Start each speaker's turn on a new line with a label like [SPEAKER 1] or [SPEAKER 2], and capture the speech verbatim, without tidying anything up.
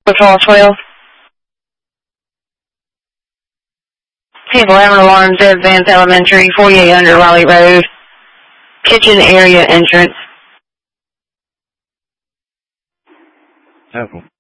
[SPEAKER 1] Patrol twelve. Table Hammer Alarms, Advanced Elementary, forty-eight hundred Raleigh Road. Kitchen area entrance.
[SPEAKER 2] Oh.